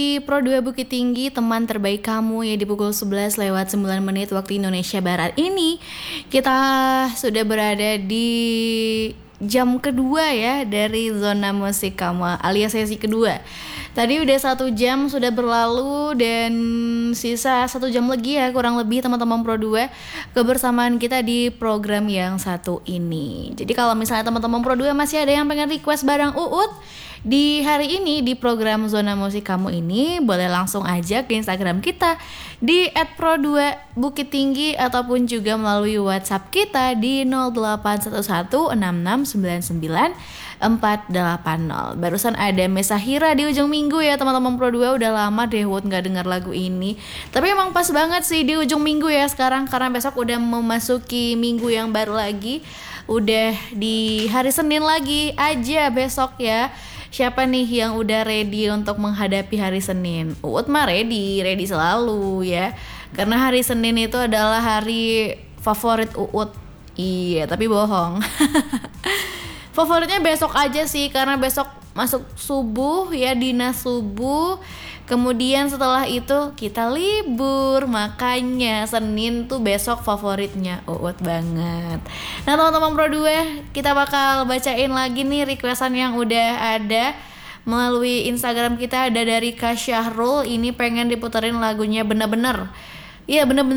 Di Pro 2 Bukit Tinggi, teman terbaik kamu ya di pukul 11 lewat 9 menit waktu Indonesia Barat ini. Kita sudah berada di jam kedua ya dari zona musik kamu alias sesi kedua. Tadi udah 1 jam sudah berlalu dan sisa 1 jam lagi ya kurang lebih teman-teman Pro 2 kebersamaan kita di program yang satu ini. Jadi kalau misalnya teman-teman Pro 2 masih ada yang pengen request barang Uut di hari ini di program Zona Musik Kamu ini, boleh langsung aja ke Instagram kita di @pro2 Bukit Tinggi ataupun juga melalui WhatsApp kita di 0811699480. Barusan ada Mesahira di ujung minggu ya teman-teman Pro 2, udah lama deh Wood nggak dengar lagu ini. Tapi emang pas banget sih di ujung minggu ya sekarang, karena besok udah memasuki minggu yang baru lagi. Udah di hari Senin lagi aja besok ya. Siapa nih yang udah ready untuk menghadapi hari Senin? Uut mah ready selalu ya. Karena hari Senin itu adalah hari favorit Uut. Iya, tapi bohong. Favoritnya besok aja sih, karena besok masuk subuh ya, dinas subuh. Kemudian setelah itu kita libur, makanya Senin tuh besok favoritnya Uut banget. Nah teman-teman Pro 2, kita bakal bacain lagi nih requestan yang udah ada melalui Instagram kita. Ada dari Kak Syahrul, ini pengen diputerin lagunya Bener-bener. Iya bener-bener